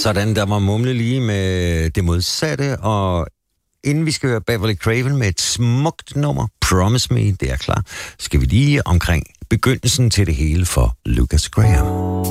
Sådan, der var mumle lige med det modsatte, og inden vi skal høre Beverly Craven med et smukt nummer, Promise Me, det er klar, skal vi lige omkring begyndelsen til det hele for Lucas Graham.